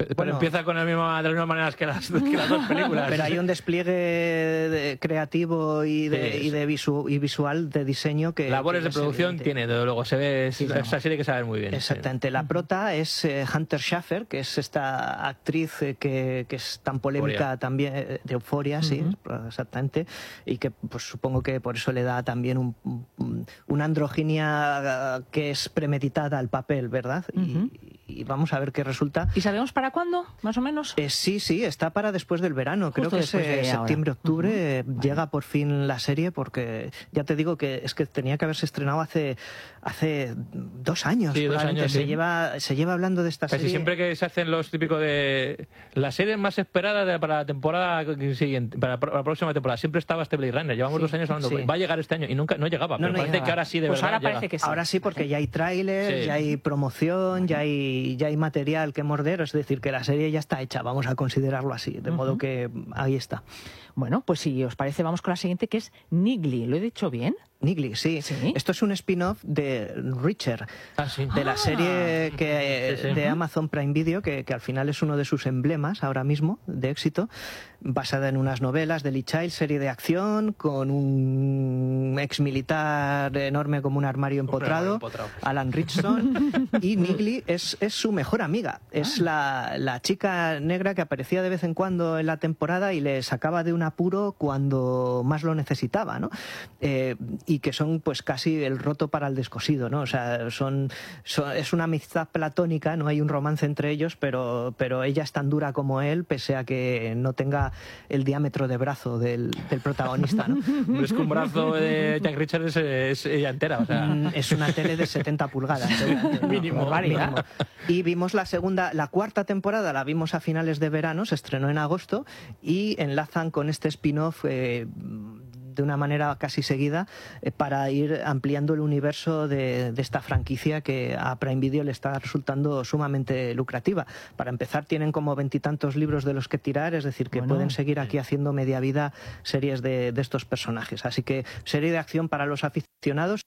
Pero empieza con de las mismas maneras que las dos películas. Pero hay un despliegue creativo y visual de diseño que... Labores de producción tiene, desde luego, se ve, esa serie que sabe muy bien. Exactamente. La prota es Hunter Schafer, que es esta actriz que es tan polémica también, de Euphoria, sí, exactamente, y que pues supongo que por eso le da también una androginia que es premeditada al papel, ¿verdad? Y vamos a ver qué resulta. ¿Y sabemos para cuándo, más o menos? Sí, está para después del verano. Creo que es septiembre-octubre. Llega por fin la serie, porque ya te digo que es que tenía que haberse estrenado hace 2 años. Sí, 2 años. Se lleva hablando de esta serie. Casi siempre que se hacen los típicos de la serie más esperada para la temporada siguiente, para la próxima temporada, siempre estaba este Blade Runner. Llevamos 2 años hablando, va a llegar este año y nunca no llegaba. Pero parece que ahora sí, de verdad. Ahora parece que sí. Ahora sí, porque ya hay tráiler, ya hay promoción, ya hay material que morder, es decir, que la serie ya está hecha, vamos a considerarlo así, de modo que ahí está. Bueno, pues si os parece, vamos con la siguiente, que es Niggly. ¿Lo he dicho bien? Niggly, sí. Esto es un spin-off de Reacher, de la serie de Amazon Prime Video, que al final es uno de sus emblemas ahora mismo de éxito, basada en unas novelas de Lee Child, serie de acción con un ex militar enorme como un armario empotrado, Alan Ritchson, y Niggly es su mejor amiga. Es la chica negra que aparecía de vez en cuando en la temporada y le sacaba de un apuro cuando más lo necesitaba, ¿no? Y que son pues casi el roto para el descosido, ¿no? O sea, es una amistad platónica, no hay un romance entre ellos, pero ella es tan dura como él, pese a que no tenga el diámetro de brazo del protagonista, ¿no? Es que un brazo de Jack Reacher es ella entera, o sea... Es una tele de 70 pulgadas. Mínimo. Y vimos la cuarta temporada, la vimos a finales de verano, se estrenó en agosto, y enlazan con este spin-off de una manera casi seguida para ir ampliando el universo de esta franquicia que a Prime Video le está resultando sumamente lucrativa. Para empezar, tienen como 20 y tantos libros de los que tirar, es decir, que pueden seguir aquí haciendo media vida series de estos personajes. Así que serie de acción para los aficionados,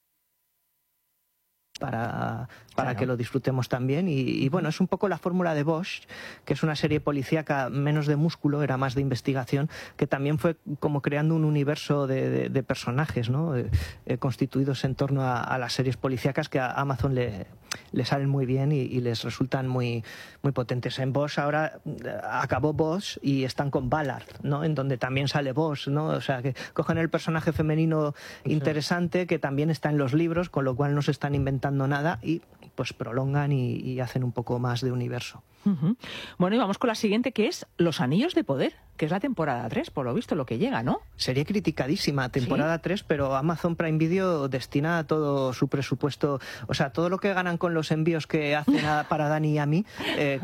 para que lo disfrutemos también. Y bueno, es un poco la fórmula de Bosch, que es una serie policíaca menos de músculo, era más de investigación, que también fue como creando un universo de personajes, ¿no? Constituidos en torno a las series policíacas que a Amazon le salen muy bien y les resultan muy potentes. En Bosch ahora acabó Bosch y están con Ballard, ¿no? En donde también sale Bosch, ¿no? O sea, que cogen el personaje femenino interesante que también está en los libros, con lo cual no se están inventando nada y pues prolongan y hacen un poco más de universo. Bueno, y vamos con la siguiente, que es Los Anillos de Poder, que es la temporada 3, por lo visto, lo que llega, ¿no? Sería criticadísima, temporada 3, pero Amazon Prime Video destina todo su presupuesto, o sea, todo lo que ganan con los envíos que hacen para Dani y a mí,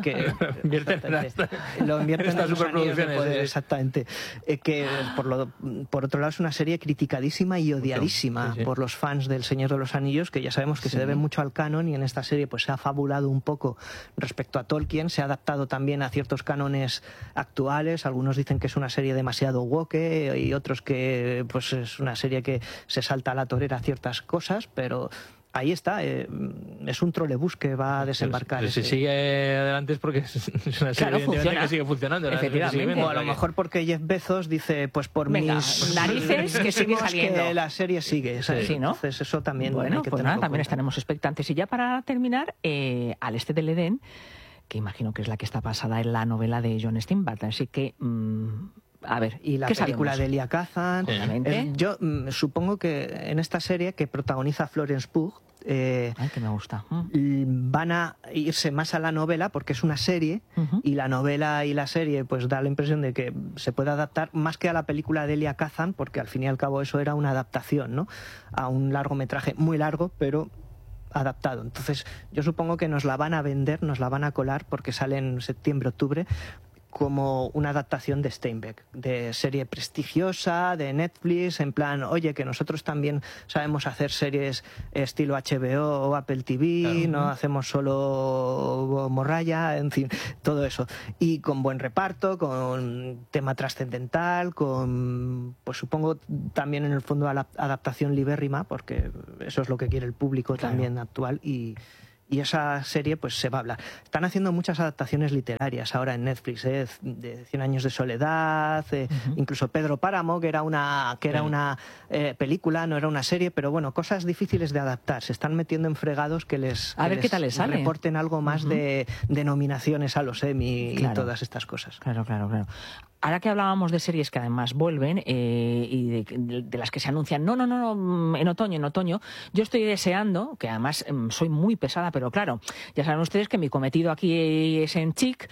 lo invierten en Los Anillos de Poder, exactamente. Que por otro lado es una serie criticadísima y odiadísima por los fans del Señor de los Anillos, que ya sabemos que se debe mucho al canon, y en esta serie pues se ha fabulado un poco respecto a Tolkien, se ha adaptado también a ciertos cánones actuales. Algunos dicen que es una serie demasiado woke y otros que pues es una serie que se salta a la torera ciertas cosas, pero ahí está, es un trolebús que va a desembarcar. Si sigue adelante es porque es una serie que sigue funcionando. Efectivamente. O a lo mejor porque Jeff Bezos dice, pues por mis narices que sigue saliendo. Que la serie sigue, ¿sabes? Sí, ¿no? Entonces eso también bueno, hay que pues tenerlo nada, también en cuenta. estaremos expectantes. Y ya para terminar, Al este del Edén, que imagino que es la que está basada en la novela de John Steinbeck, así que... a ver, y la película de Elia Kazan. Yo supongo que en esta serie que protagoniza Florence Pugh, que me gusta. Van a irse más a la novela porque es una serie, y la novela y la serie pues da la impresión de que se puede adaptar más que a la película de Elia Kazan, porque al fin y al cabo eso era una adaptación, ¿no? A un largometraje muy largo, pero adaptado. Entonces yo supongo que nos la van a vender, nos la van a colar, porque sale en septiembre-octubre, como una adaptación de Steinbeck, de serie prestigiosa, de Netflix, en plan, oye, que nosotros también sabemos hacer series estilo HBO o Apple TV, no hacemos solo morralla, en fin, todo eso. Y con buen reparto, con tema trascendental, con, pues supongo también en el fondo adaptación libérrima, porque eso es lo que quiere el público también actual, y Y esa serie pues se va a hablar. Están haciendo muchas adaptaciones literarias ahora en Netflix, de 100 años de soledad, incluso Pedro Páramo, que era una película, no era una serie, pero bueno, cosas difíciles de adaptar. Se están metiendo en fregados que les reporten algo más de nominaciones a los Emmy y todas estas cosas. Claro. Ahora que hablábamos de series que además vuelven y de las que se anuncian, no, en otoño, yo estoy deseando, que además soy muy pesada, pero claro, ya saben ustedes que mi cometido aquí es en Chic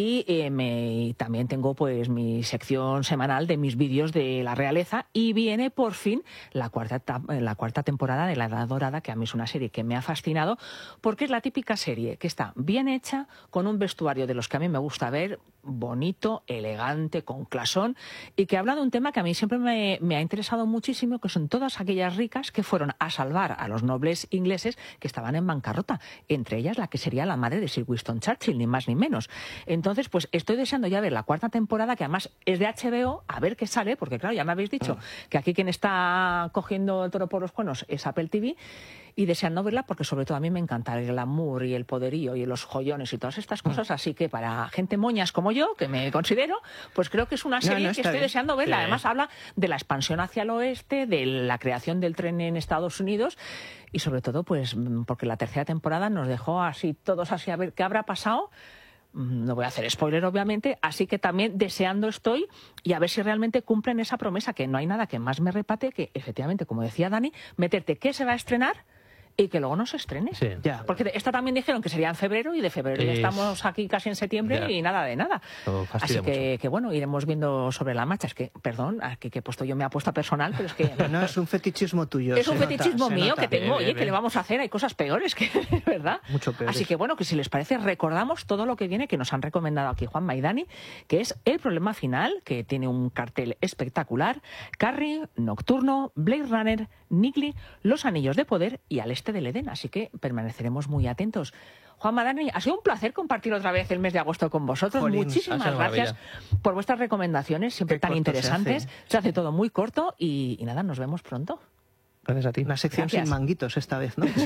y también tengo pues mi sección semanal de mis vídeos de la realeza y viene por fin la cuarta temporada de La Edad Dorada, que a mí es una serie que me ha fascinado porque es la típica serie que está bien hecha, con un vestuario de los que a mí me gusta ver, bonito, elegante, con clasón, y que habla de un tema que a mí siempre me ha interesado muchísimo, que son todas aquellas ricas que fueron a salvar a los nobles ingleses que estaban en bancarrota, entre ellas la que sería la madre de Sir Winston Churchill, ni más ni menos. Entonces, pues estoy deseando ya ver la cuarta temporada, que además es de HBO, a ver qué sale, porque claro, ya me habéis dicho que aquí quien está cogiendo el toro por los cuernos es Apple TV, y deseando verla porque sobre todo a mí me encanta el glamour y el poderío y los joyones y todas estas cosas, así que para gente moñas como yo, que me considero, pues creo que es una serie que estoy deseando verla. Sí. Además habla de la expansión hacia el oeste, de la creación del tren en Estados Unidos y sobre todo pues porque la tercera temporada nos dejó así todos así a ver qué habrá pasado. No voy a hacer spoiler, obviamente, así que también deseando estoy y a ver si realmente cumplen esa promesa, que no hay nada que más me repate que, efectivamente, como decía Dani, meterte qué se va a estrenar y que luego no se estrene. Sí. Ya. Porque esta también dijeron que sería en febrero y de febrero ya estamos aquí casi en septiembre y nada de nada. Así que bueno, iremos viendo sobre la marcha. Es que, perdón, que he puesto yo me apuesta personal, pero es que... No, es un fetichismo tuyo. Es un fetichismo mío que tengo. Oye, ¿qué le vamos a hacer? Hay cosas peores, que ¿verdad? Mucho peores. Así que bueno, que si les parece, recordamos todo lo que viene, que nos han recomendado aquí Juanma y Dani, que es El problema final, que tiene un cartel espectacular, Carrie, Nocturno, Blade Runner, Nightly, Los Anillos de Poder y Al Este del Edén, así que permaneceremos muy atentos. Juanma, Dani, ha sido un placer compartir otra vez el mes de agosto con vosotros. Jolín, muchísimas gracias por vuestras recomendaciones, siempre tan interesantes. Se hace todo muy corto y nada, nos vemos pronto. Gracias a ti. Una sección sin manguitos esta vez, ¿no?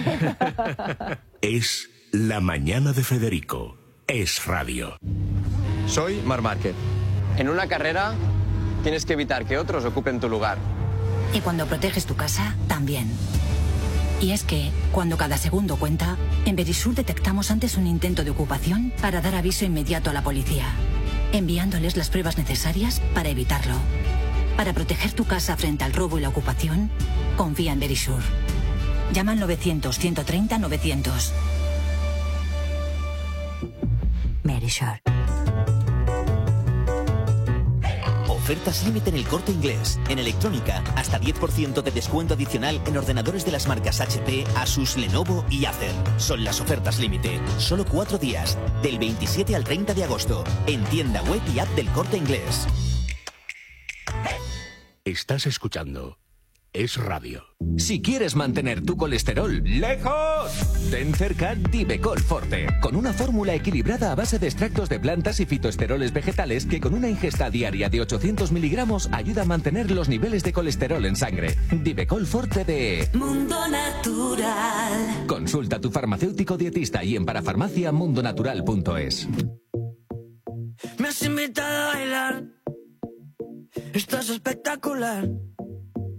Es La Mañana de Federico. Es radio. Soy Marc Márquez. En una carrera tienes que evitar que otros ocupen tu lugar. Y cuando proteges tu casa, también. Y es que, cuando cada segundo cuenta, en Verisur detectamos antes un intento de ocupación para dar aviso inmediato a la policía, enviándoles las pruebas necesarias para evitarlo. Para proteger tu casa frente al robo y la ocupación, confía en Verisur. Llama al 900-130-900. Verisur. Ofertas límite en El Corte Inglés. En electrónica, hasta 10% de descuento adicional en ordenadores de las marcas HP, Asus, Lenovo y Acer. Son las ofertas límite. Solo 4 días, del 27 al 30 de agosto. En tienda web y app del Corte Inglés. Estás escuchando Es Radio. Si quieres mantener tu colesterol lejos, ten cerca Divecol Forte, con una fórmula equilibrada a base de extractos de plantas y fitoesteroles vegetales que con una ingesta diaria de 800 miligramos ayuda a mantener los niveles de colesterol en sangre. Divecol Forte de Mundo Natural. Consulta a tu farmacéutico dietista y en parafarmacia mundonatural.es. Me has invitado a bailar, estás espectacular.